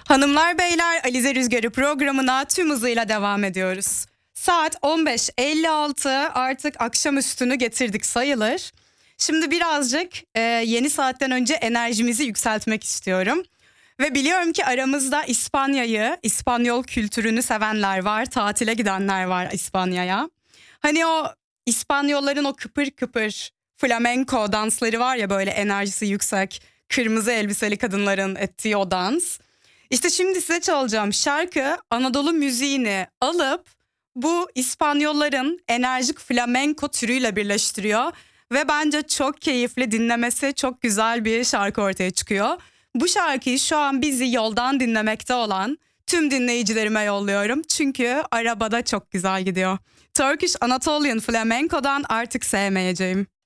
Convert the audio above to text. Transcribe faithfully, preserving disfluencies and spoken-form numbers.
Hanımlar beyler, Alize Rüzgarı programına tüm hızıyla devam ediyoruz. Saat on beş elli altı, artık akşamüstünü getirdik sayılır. Şimdi birazcık e, yeni saatten önce enerjimizi yükseltmek istiyorum. Ve biliyorum ki aramızda İspanya'yı, İspanyol kültürünü sevenler var, tatile gidenler var İspanya'ya. Hani o İspanyolların o kıpır kıpır flamenco dansları var ya, böyle enerjisi yüksek, kırmızı elbiseli kadınların ettiği o dans. İşte şimdi size çalacağım şarkı Anadolu müziğini alıp bu İspanyolların enerjik flamenco türüyle birleştiriyor. Ve bence çok keyifli, dinlemesi çok güzel bir şarkı ortaya çıkıyor. Bu şarkıyı şu an bizi yoldan dinlemekte olan tüm dinleyicilerime yolluyorum. Çünkü arabada çok güzel gidiyor. Turkish Anatolian Flamenco'dan Artık Sevmeyeceğim.